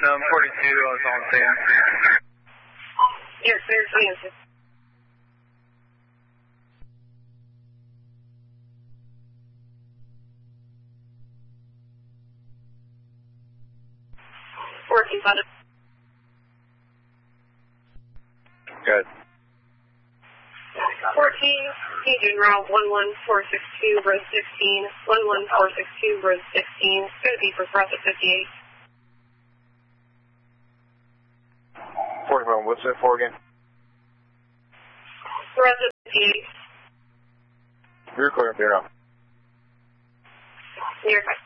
42, I was on scene. You're clear for answer. Working on it. Good. 14, Agent Route 11462, Road 16, 11462, Road 16, it's going to be for Profit 58. 41, what's that for again? Profit 58. You're clear, clear now. You're fine.